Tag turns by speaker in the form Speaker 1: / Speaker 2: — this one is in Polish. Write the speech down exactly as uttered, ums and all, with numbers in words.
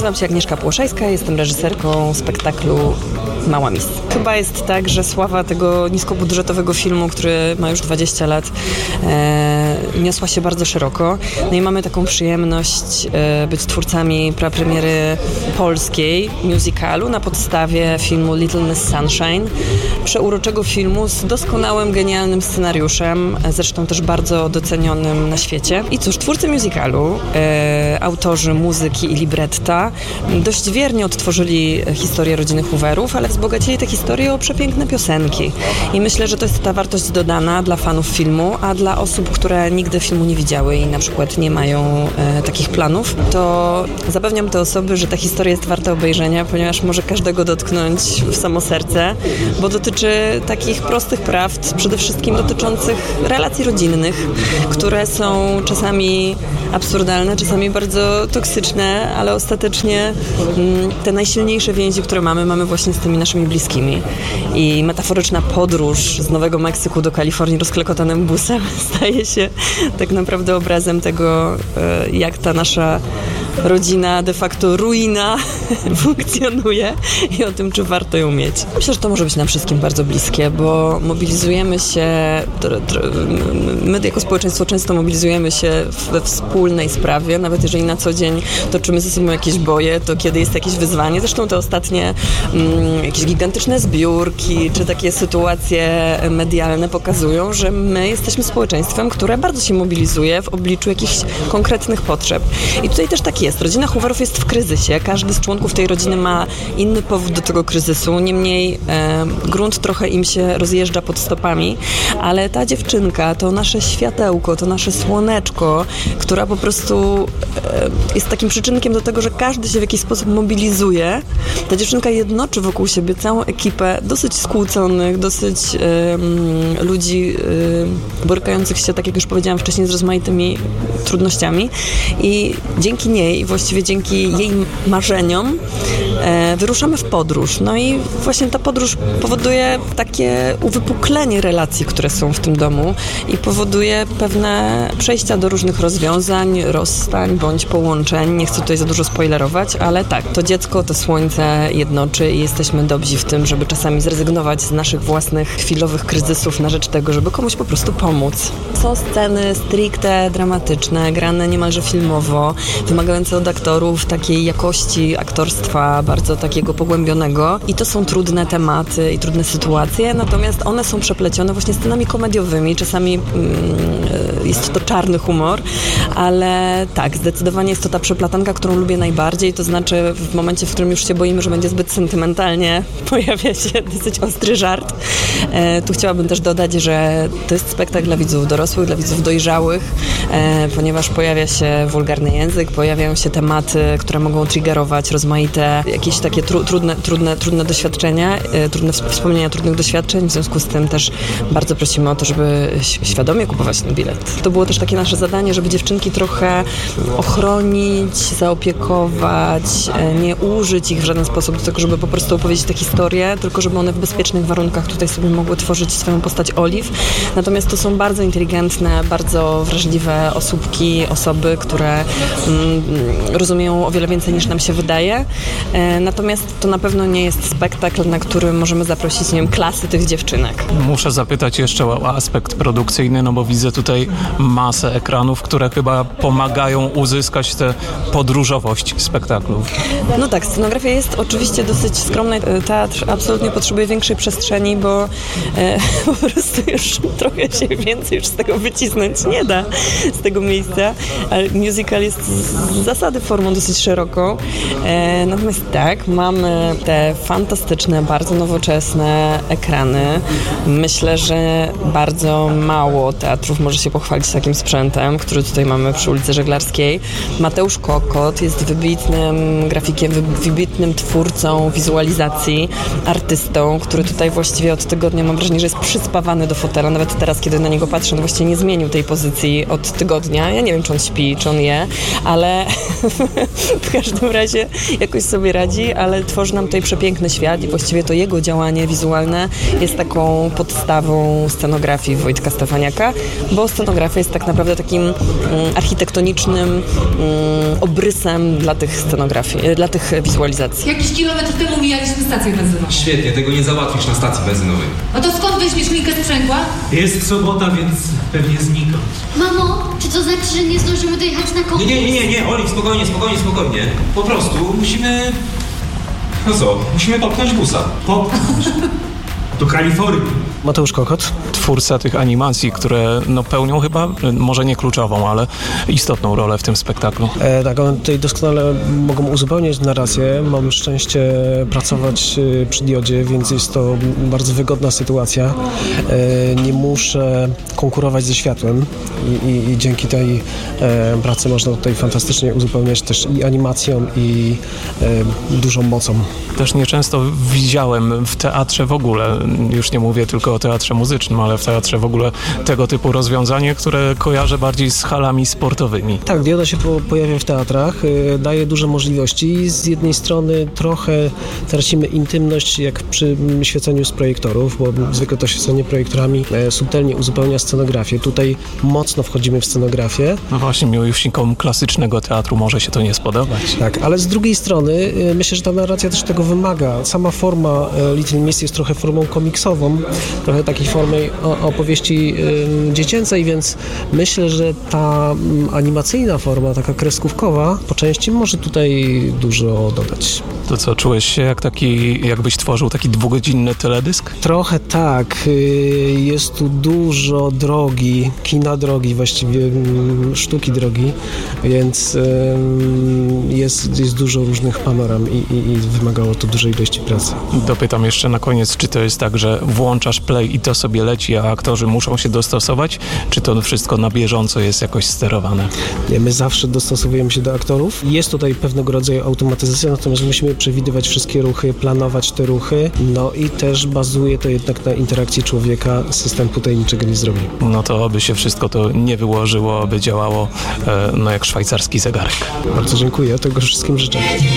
Speaker 1: Nazywam się Agnieszka Płoszajska, jestem reżyserką spektaklu Mała Miss. Chyba jest tak, że sława tego niskobudżetowego filmu, który ma już dwadzieścia lat, e, niosła się bardzo szeroko. No i mamy taką przyjemność e, być twórcami prapremiery polskiej musicalu na podstawie filmu Little Miss Sunshine. Przeuroczego filmu z doskonałym, genialnym scenariuszem, zresztą też bardzo docenionym na świecie. I cóż, twórcy musicalu, e, autorzy muzyki i libretta dość wiernie odtworzyli historię rodziny Hooverów, ale wzbogacili tę historię o przepiękne piosenki. I myślę, że to jest ta wartość dodana dla fanów filmu, a dla osób, które nigdy filmu nie widziały i na przykład nie mają e, takich planów, to zapewniam te osoby, że ta historia jest warta obejrzenia, ponieważ może każdego dotknąć w samo serce, bo dotyczy takich prostych prawd, przede wszystkim dotyczących relacji rodzinnych, które są czasami absurdalne, czasami bardzo toksyczne, ale ostatecznie mm, te najsilniejsze więzi, które mamy, mamy właśnie z tymi naszymi bliskimi. I metaforyczna podróż z Nowego Meksyku do Kalifornii rozklekotanym busem staje się tak naprawdę obrazem tego, jak ta nasza rodzina, de facto ruina funkcjonuje i o tym, czy warto ją mieć. Myślę, że to może być nam wszystkim bardzo bliskie, bo mobilizujemy się, my jako społeczeństwo często mobilizujemy się we wspólnej sprawie, nawet jeżeli na co dzień toczymy ze sobą jakieś boje, to kiedy jest jakieś wyzwanie, zresztą te ostatnie mm, jakieś gigantyczne zbiórki, czy takie sytuacje medialne pokazują, że my jesteśmy społeczeństwem, które bardzo się mobilizuje w obliczu jakichś konkretnych potrzeb. I tutaj też tak jest. Rodzina Hooverów jest w kryzysie. Każdy z członków tej rodziny ma inny powód do tego kryzysu. Niemniej e, grunt trochę im się rozjeżdża pod stopami, ale ta dziewczynka to nasze światełko, to nasze słoneczko, która po prostu e, jest takim przyczynkiem do tego, że każdy się w jakiś sposób mobilizuje. Ta dziewczynka jednoczy wokół siebie całą ekipę dosyć skłóconych, dosyć e, ludzi e, borykających się, tak jak już powiedziałam wcześniej, z rozmaitymi trudnościami. I dzięki niej i właściwie dzięki jej marzeniom e, wyruszamy w podróż. No i właśnie ta podróż powoduje takie uwypuklenie relacji, które są w tym domu i powoduje pewne przejścia do różnych rozwiązań, rozstań bądź połączeń. Nie chcę tutaj za dużo spoilerować, ale tak, to dziecko, to słońce jednoczy i jesteśmy dobrzy w tym, żeby czasami zrezygnować z naszych własnych chwilowych kryzysów na rzecz tego, żeby komuś po prostu pomóc. Są sceny stricte dramatyczne, grane niemalże filmowo, wymagające od aktorów takiej jakości aktorstwa bardzo takiego pogłębionego i to są trudne tematy i trudne sytuacje, natomiast one są przeplecione właśnie scenami komediowymi, czasami mm, jest to czarny humor, ale tak, zdecydowanie jest to ta przeplatanka, którą lubię najbardziej, to znaczy w momencie, w którym już się boimy, że będzie zbyt sentymentalnie, pojawia się dosyć ostry żart. E, tu chciałabym też dodać, że to jest spektakl dla widzów dorosłych, dla widzów dojrzałych, e, ponieważ pojawia się wulgarny język, pojawiają się tematy, które mogą triggerować rozmaite jakieś takie tru, trudne, trudne, trudne doświadczenia, e, trudne wspomnienia trudnych doświadczeń, w związku z tym też bardzo prosimy o to, żeby świadomie kupować ten bilet. To było też takie nasze zadanie, żeby dziewczynki trochę ochronić, zaopiekować, e, nie użyć ich w żaden sposób do tego, żeby po prostu opowiedzieć tę historię, tylko żeby one w bezpiecznych warunkach tutaj sobie mogły tworzyć swoją postać Olive. Natomiast to są bardzo inteligentne, bardzo wrażliwe osóbki, osoby, które mm, rozumieją o wiele więcej niż nam się wydaje. E, natomiast to na pewno nie jest spektakl, na który możemy zaprosić, nie wiem, klasy tych dziewczynek.
Speaker 2: Muszę zapytać jeszcze o aspekt produkcyjny, no bo widzę tutaj masę ekranów, które chyba pomagają uzyskać tę podróżowość spektaklu.
Speaker 1: No tak, scenografia jest oczywiście dosyć skromna. Teatr absolutnie potrzebuje większej przestrzeni, bo e, po prostu już trochę się więcej już z tego wycisnąć nie da, z tego miejsca. Ale musical jest z zasady formą dosyć szeroką. E, natomiast tak, mamy te fantastyczne, bardzo nowoczesne ekrany. Myślę, że bardzo mało teatrów może się pochwalić takim sprzętem, który tutaj mamy przy ulicy Żeglarskiej. Mateusz Kokot jest wybitnym grafikiem, wybitnym twórcą wizualizacji, artystą, który tutaj właściwie od tygodnia mam wrażenie, że jest przyspawany do fotela. Nawet teraz, kiedy na niego patrzę, on właściwie nie zmienił tej pozycji od tygodnia. Ja nie wiem, czy on śpi, czy on je, ale w każdym razie jakoś sobie radzi radzi, ale tworzy nam tutaj przepiękny świat i właściwie to jego działanie wizualne jest taką podstawą scenografii Wojtka Stefaniaka, bo scenografia jest tak naprawdę takim mm, architektonicznym mm, obrysem dla tych scenografii, dla tych wizualizacji.
Speaker 3: Jakiś kilometr temu mijaliśmy stację benzynową.
Speaker 4: Świetnie, tego nie załatwisz na stacji benzynowej.
Speaker 3: No to skąd weźmiesz linkę sprzęgła?
Speaker 5: Jest sobota, więc pewnie znikam.
Speaker 6: Mamo, czy to znaczy, że nie zdążymy dojechać na
Speaker 4: Nie,
Speaker 6: konkurs?
Speaker 4: nie, nie, nie, nie, Oli, spokojnie, spokojnie, spokojnie. Po prostu musimy... No co, musimy popchnąć busa.
Speaker 5: Popchnąć. Do Kalifornii.
Speaker 7: Mateusz Kokot.
Speaker 2: Twórca tych animacji, które no, pełnią chyba, może nie kluczową, ale istotną rolę w tym spektaklu.
Speaker 7: E, tak, one tutaj doskonale mogą uzupełniać narrację. Mam szczęście pracować e, przy Diodzie, więc jest to bardzo wygodna sytuacja. E, nie muszę konkurować ze światłem i, i, i dzięki tej e, pracy można tutaj fantastycznie uzupełniać też i animacją, i e, dużą mocą.
Speaker 2: Też nieczęsto widziałem w teatrze w ogóle, już nie mówię tylko o teatrze muzycznym, ale w teatrze w ogóle tego typu rozwiązanie, które kojarzę bardziej z halami sportowymi.
Speaker 7: Tak, Dioda się po, pojawia w teatrach, y, daje duże możliwości. Z jednej strony trochę tracimy intymność jak przy świeceniu z projektorów, bo zwykle to świecenie projektorami e, subtelnie uzupełnia scenografię. Tutaj mocno wchodzimy w scenografię.
Speaker 2: No właśnie, miłośnikom klasycznego teatru może się to nie spodobać.
Speaker 7: Tak, ale z drugiej strony y, myślę, że ta narracja też tego wymaga. Sama forma y, Little Miss jest trochę formą komiksową, trochę takiej formie o, opowieści y, dziecięcej, więc myślę, że ta y, animacyjna forma, taka kreskówkowa, po części może tutaj dużo dodać.
Speaker 2: To co, czułeś się jak taki, jakbyś tworzył taki dwugodzinny teledysk?
Speaker 7: Trochę tak. y, Jest tu dużo drogi, kina drogi, właściwie y, sztuki drogi, więc y, jest, jest dużo różnych panoram i, i, i wymagało to dużej ilości pracy.
Speaker 2: Dopytam jeszcze na koniec, czy to jest tak, że włączasz play i to sobie leci, a aktorzy muszą się dostosować, czy to wszystko na bieżąco jest jakoś sterowane?
Speaker 7: Nie, my zawsze dostosowujemy się do aktorów. Jest tutaj pewnego rodzaju automatyzacja, natomiast musimy przewidywać wszystkie ruchy, planować te ruchy, no i też bazuje to jednak na interakcji człowieka. System tutaj niczego nie zrobi.
Speaker 2: No to aby się wszystko to nie wyłożyło, aby działało e, no jak szwajcarski zegarek.
Speaker 7: Bardzo dziękuję, tego wszystkim życzę.